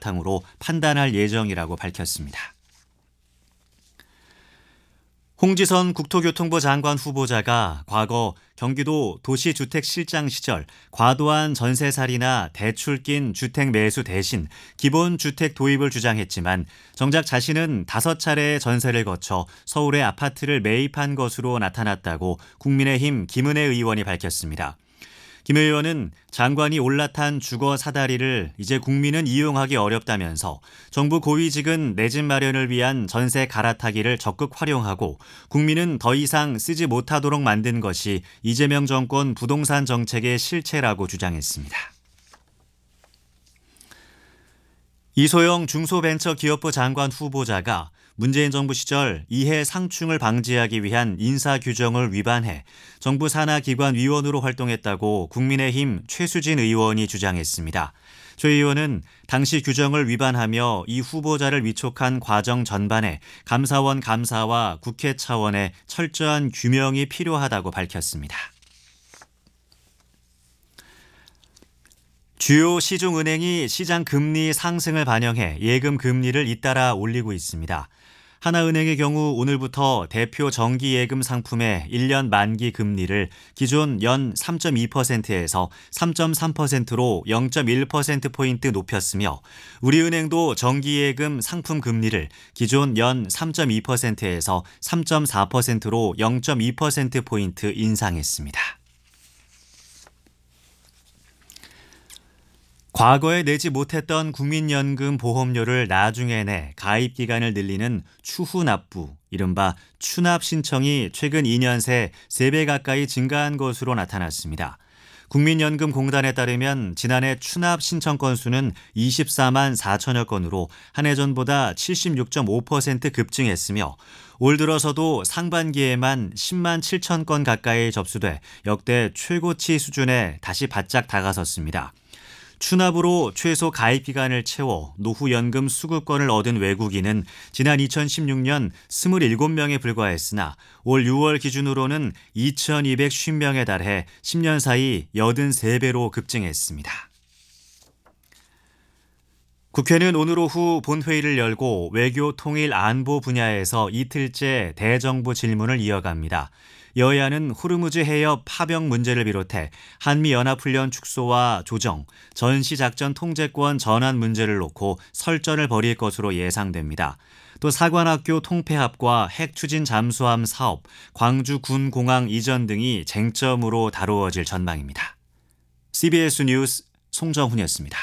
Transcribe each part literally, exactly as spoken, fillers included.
바탕으로 판단할 예정이라고 밝혔습니다. 홍지선 국토교통부 장관 후보자가 과거 경기도 도시주택실장 시절 과도한 전세살이나 대출 낀 주택 매수 대신 기본주택 도입을 주장했지만 정작 자신은 다섯 차례의 전세를 거쳐 서울의 아파트를 매입한 것으로 나타났다고 국민의힘 김은혜 의원이 밝혔습니다. 김 의원은 장관이 올라탄 주거 사다리를 이제 국민은 이용하기 어렵다면서 정부 고위직은 내 집 마련을 위한 전세 갈아타기를 적극 활용하고 국민은 더 이상 쓰지 못하도록 만든 것이 이재명 정권 부동산 정책의 실체라고 주장했습니다. 이소영 중소벤처기업부 장관 후보자가 문재인 정부 시절 이해 상충을 방지하기 위한 인사규정을 위반해 정부 산하기관 위원으로 활동했다고 국민의힘 최수진 의원이 주장했습니다. 최 의원은 당시 규정을 위반하며 이 후보자를 위촉한 과정 전반에 감사원 감사와 국회 차원의 철저한 규명이 필요하다고 밝혔습니다. 주요 시중은행이 시장 금리 상승을 반영해 예금 금리를 잇따라 올리고 있습니다. 하나은행의 경우 오늘부터 대표 정기예금 상품의 일 년 만기 금리를 기존 연 삼 점 이 퍼센트에서 삼 점 삼 퍼센트로 영 점 일 퍼센트포인트 높였으며 우리은행도 정기예금 상품 금리를 기존 연 삼 점 이 퍼센트에서 삼 점 사 퍼센트로 영 점 이 퍼센트포인트 인상했습니다. 과거에 내지 못했던 국민연금 보험료를 나중에 내 가입 기간을 늘리는 추후 납부, 이른바 추납 신청이 최근 이 년 새 세 배 가까이 증가한 것으로 나타났습니다. 국민연금공단에 따르면 지난해 추납 신청 건수는 이십사만 사천여 건으로 한 해 전보다 칠십육 점 오 퍼센트 급증했으며 올 들어서도 상반기에만 십만 칠천 건 가까이 접수돼 역대 최고치 수준에 다시 바짝 다가섰습니다. 추납으로 최소 가입 기간을 채워 노후연금 수급권을 얻은 외국인은 지난 이천십육 년 이십칠 명에 불과했으나 올 유월 기준으로는 이천이백오십 명에 달해 십 년 사이 팔십삼 배로 급증했습니다. 국회는 오늘 오후 본회의를 열고 외교 통일 안보 분야에서 이틀째 대정부 질문을 이어갑니다. 여야는 호르무즈 해협 파병 문제를 비롯해 한미연합훈련 축소와 조정, 전시작전 통제권 전환 문제를 놓고 설전을 벌일 것으로 예상됩니다. 또 사관학교 통폐합과 핵추진 잠수함 사업, 광주 군공항 이전 등이 쟁점으로 다루어질 전망입니다. 씨비에스 뉴스 송정훈이었습니다.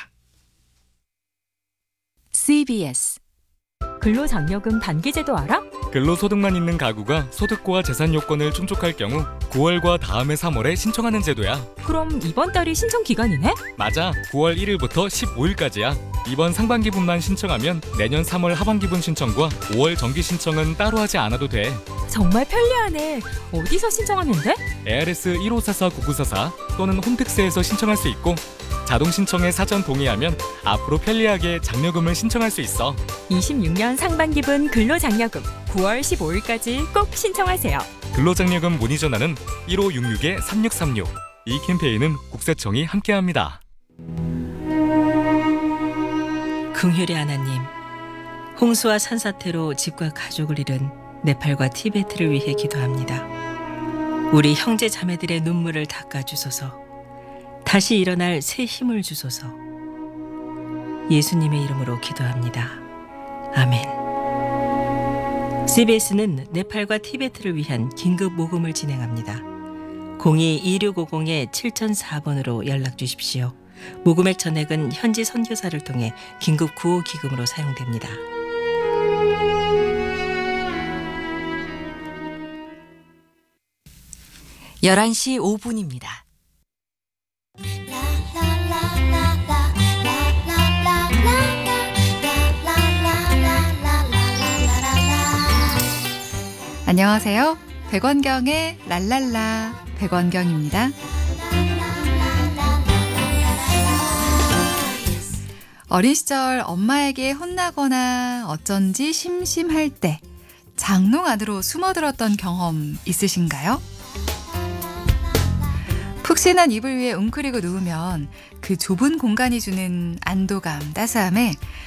씨비에스 근로장려금 단기제도 알아? 근로소득만 있는 가구가 소득과 재산 요건을 충족할 경우 구월과 다음해 삼월에 신청하는 제도야. 그럼 이번 달이 신청 기간이네? 맞아. 구월 일일부터 십오일까지야. 이번 상반기분만 신청하면 내년 삼월 하반기분 신청과 오월 정기 신청은 따로 하지 않아도 돼. 정말 편리하네. 어디서 신청하면 돼? 에이알에스 일오사사 구구사사 또는 홈택스에서 신청할 수 있고 자동 신청에 사전 동의하면 앞으로 편리하게 장려금을 신청할 수 있어. 이십육 년 상반기분 근로장려금 구월 십오일까지 꼭 신청하세요. 근로장려금 문의 전화는 일오육육 삼육삼육. 이 캠페인은 국세청이 함께합니다. 긍휼의 하나님, 홍수와 산사태로 집과 가족을 잃은 네팔과 티베트를 위해 기도합니다. 우리 형제 자매들의 눈물을 닦아주소서. 다시 일어날 새 힘을 주소서. 예수님의 이름으로 기도합니다. 아멘. 씨비에스는 네팔과 티베트를 위한 긴급 모금을 진행합니다. 공이 이육오공 칠공공사 번으로 연락 주십시오. 모금액 전액은 현지 선교사를 통해 긴급 구호 기금으로 사용됩니다. 열한 시 오 분입니다. 안녕하세요. 백원경의 랄랄라 백원경입니다. 어린 시절 엄마에게 혼나거나 어쩐지 심심할 때 장롱 안으로 숨어들었던 경험 있으신가요? 푹신한 이불 위에 웅크리고 누우면 그 좁은 공간이 주는 안도감, 따스함에